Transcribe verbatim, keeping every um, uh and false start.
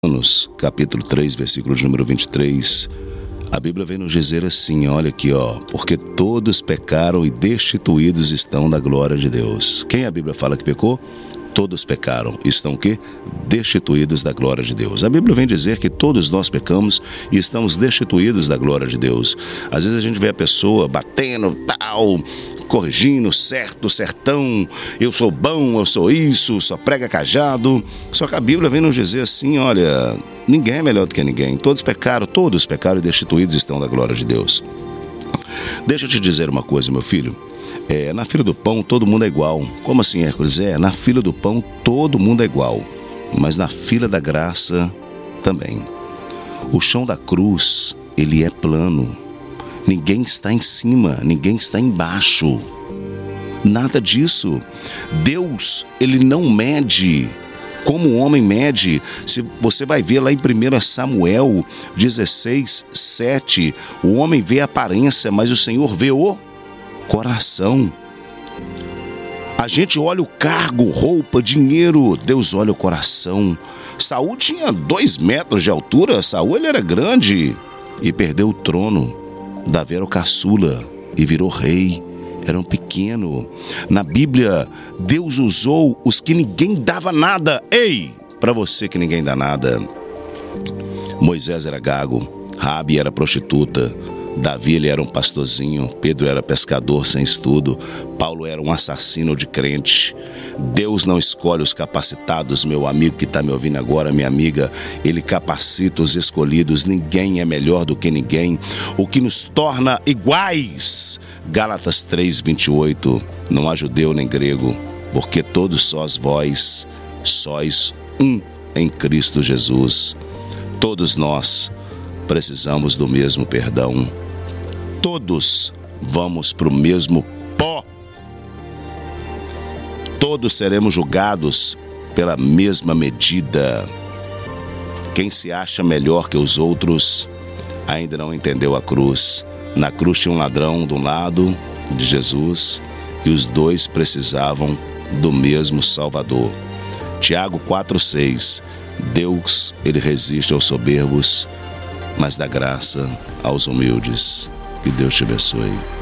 Romanos, capítulo três, versículo de número vinte e três, a Bíblia vem nos dizer assim, olha aqui, ó, porque todos pecaram e destituídos estão da glória de Deus. Quem a Bíblia fala que pecou? Todos pecaram e estão o quê? Destituídos da glória de Deus. A Bíblia vem dizer que todos nós pecamos e estamos destituídos da glória de Deus. Às vezes a gente vê a pessoa batendo, tal, corrigindo, certo, certão, eu sou bom, eu sou isso, só prega cajado. Só que a Bíblia vem nos dizer assim, olha, ninguém é melhor do que ninguém. Todos pecaram, todos pecaram e destituídos estão da glória de Deus. Deixa eu te dizer uma coisa, meu filho. É, na fila do pão todo mundo é igual. Como assim, Hércules? É, na fila do pão todo mundo é igual, mas na fila da graça também. O chão da cruz, ele é plano. Ninguém está em cima, ninguém está embaixo. Nada disso. Deus, ele não mede como o homem mede. Se você vai ver lá em primeiro Samuel dezesseis, sete, o homem vê a aparência, mas o Senhor vê o coração. A gente olha o cargo, roupa, dinheiro, Deus olha o coração. Saul tinha dois metros de altura, Saul ele era grande e perdeu o trono. Davi era o caçula e virou rei, era um pequeno. Na Bíblia, Deus usou os que ninguém dava nada. Ei, para você que ninguém dá nada. Moisés era gago, Rabi era prostituta, Davi ele era um pastorzinho, Pedro era pescador sem estudo, Paulo era um assassino de crente. Deus não escolhe os capacitados, meu amigo que está me ouvindo agora, minha amiga, Ele capacita os escolhidos. Ninguém é melhor do que ninguém. O que nos torna iguais, Gálatas três, vinte e oito, não há judeu nem grego, porque todos sós vós sois um em Cristo Jesus. Todos nós precisamos do mesmo perdão. Todos vamos para o mesmo pó. Todos seremos julgados pela mesma medida. Quem se acha melhor que os outros ainda não entendeu a cruz. Na cruz tinha um ladrão de um lado de Jesus e os dois precisavam do mesmo Salvador. Tiago quatro, seis. Deus, ele resiste aos soberbos, mas dá graça aos humildes. Que Deus te abençoe.